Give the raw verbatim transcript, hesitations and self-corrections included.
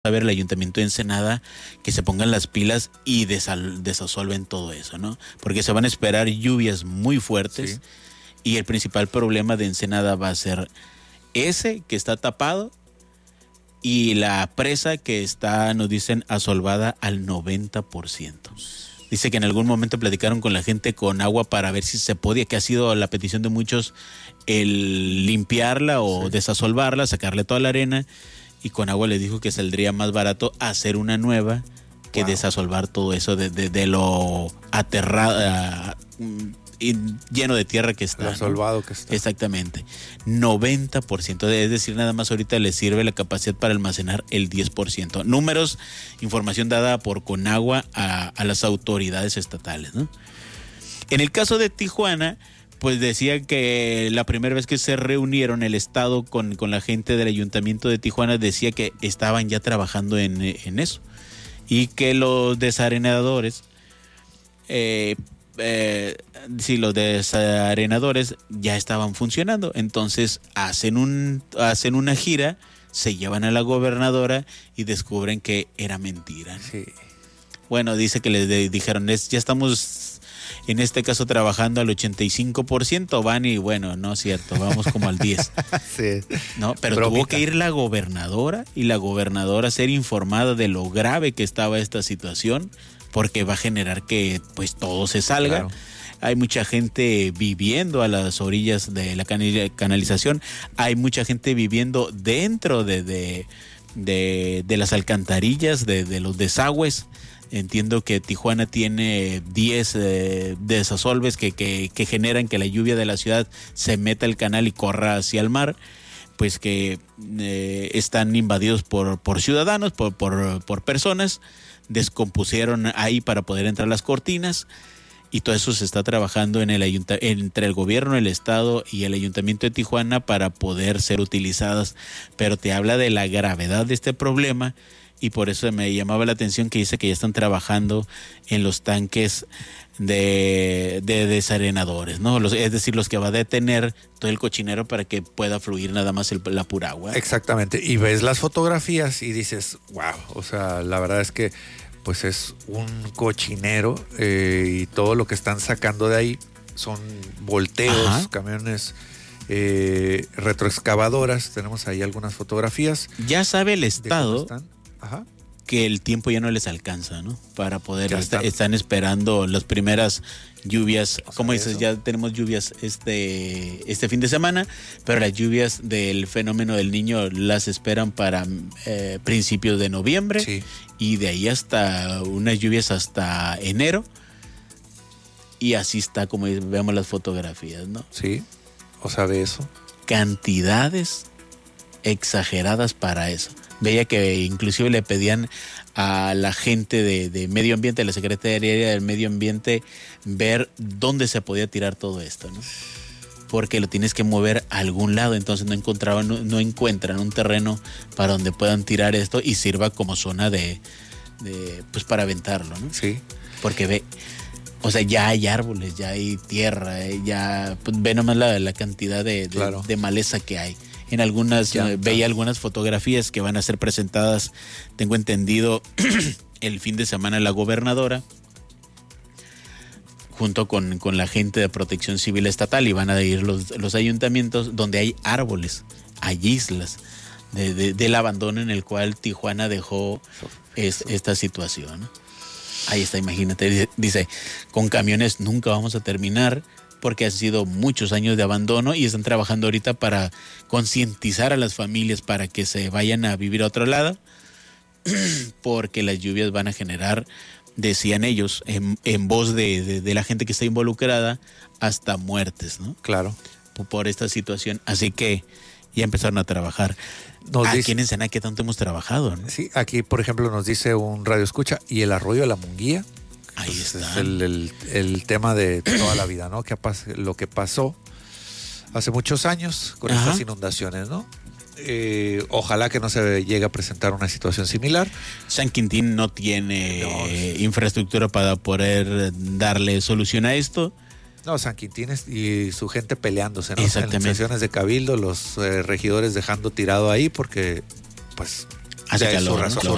a ver el Ayuntamiento de Ensenada que se pongan las pilas y desal, desasolven todo eso, ¿no? Porque se van a esperar lluvias muy fuertes, sí. Y el principal problema de Ensenada va a ser ese que está tapado y la presa que está, nos dicen, asolvada al noventa por ciento. Dice que en algún momento platicaron con la gente con agua para ver si se podía, que ha sido la petición de muchos, el limpiarla o sí. desasolvarla, sacarle toda la arena. Y con agua les dijo que saldría más barato hacer una nueva que wow. desasolvar todo eso de, de, de lo aterrado y lleno de tierra que está. Lo asolvado, ¿no? que está. Exactamente. noventa por ciento, es decir, nada más ahorita le sirve la capacidad para almacenar el diez por ciento. Números, información dada por Conagua a, a las autoridades estatales, ¿no? En el caso de Tijuana, pues decía que la primera vez que se reunieron el Estado con, con la gente del Ayuntamiento de Tijuana, decía que estaban ya trabajando en, en eso y que los desarenadores, eh, eh, sí, los desarenadores ya estaban funcionando. Entonces hacen, un, hacen una gira, se llevan a la gobernadora y descubren que era mentira, ¿no? Sí. Bueno, dice que les de, dijeron, es, ya estamos... en este caso trabajando al ochenta y cinco por ciento, van y bueno, no es cierto, vamos como al diez por ciento. Sí. No, pero Bromita. Tuvo que ir la gobernadora y la gobernadora ser informada de lo grave que estaba esta situación, porque va a generar que pues todo se salga. Claro. Hay mucha gente viviendo a las orillas de la canalización, hay mucha gente viviendo dentro de, de, de, de las alcantarillas, de, de los desagües. Entiendo que Tijuana tiene diez eh, desasolves que, que, que generan que la lluvia de la ciudad se meta al canal y corra hacia el mar, pues que eh, están invadidos por, por ciudadanos, por, por, por personas, descompusieron ahí para poder entrar las cortinas y todo eso se está trabajando en el ayunta- entre el gobierno, el estado y el Ayuntamiento de Tijuana para poder ser utilizadas, pero te habla de la gravedad de este problema. Y por eso me llamaba la atención que dice que ya están trabajando en los tanques de, de desarenadores, ¿no? Los, es decir, los que va a detener todo el cochinero para que pueda fluir nada más el, la pura agua. Exactamente. Y ves las fotografías y dices, wow, o sea, la verdad es que pues es un cochinero eh, y todo lo que están sacando de ahí son volteos, ajá. camiones... Eh, retroexcavadoras. Tenemos ahí algunas fotografías. Ya sabe el estado Ajá. que el tiempo ya no les alcanza, ¿no? Para poder, están, están esperando las primeras lluvias, como dices, eso. Ya tenemos lluvias este, este fin de semana, pero las lluvias del fenómeno del Niño las esperan para eh, principios de noviembre, sí. Y de ahí hasta unas lluvias hasta enero, y así está como vemos las fotografías, ¿no? Sí, o sea, de eso. Cantidades exageradas para eso. Veía que inclusive le pedían a la gente de, de medio ambiente, a la Secretaría del Medio Ambiente, ver dónde se podía tirar todo esto, ¿no? Porque lo tienes que mover a algún lado, entonces no encontraban, no, no encuentran un terreno para donde puedan tirar esto y sirva como zona de, de pues para aventarlo, ¿no? Sí. Porque ve, o sea, ya hay árboles, ya hay tierra, ya pues, ve nomás la, la cantidad de, de, claro. de maleza que hay. En algunas, ya, veía algunas fotografías que van a ser presentadas, tengo entendido, el fin de semana la gobernadora, junto con, con la gente de Protección Civil Estatal, y van a ir los, los ayuntamientos donde hay árboles, hay islas de, de, del abandono en el cual Tijuana dejó es, esta situación. Ahí está, imagínate, dice, con camiones nunca vamos a terminar, porque han sido muchos años de abandono y están trabajando ahorita para concientizar a las familias para que se vayan a vivir a otro lado, porque las lluvias van a generar, decían ellos, en, en voz de, de, de la gente que está involucrada, hasta muertes, ¿no? Claro. Por, por esta situación. Así que ya empezaron a trabajar. Nos aquí dice, en Ensenada, ¿qué tanto hemos trabajado, ¿no? Sí, aquí, por ejemplo, nos dice un radio escucha, y el arroyo de la Munguía. Ahí está. Es el, el, el tema de toda la vida, ¿no? Que lo que pasó hace muchos años con Ajá. estas inundaciones, ¿no? Eh, ojalá que no se llegue a presentar una situación similar. San Quintín no tiene no, eh, infraestructura para poder darle solución a esto. No, San Quintín y su gente peleándose, ¿no? En las sesiones de cabildo, los eh, regidores dejando tirado ahí porque, pues, hace calor, su razón, ¿no?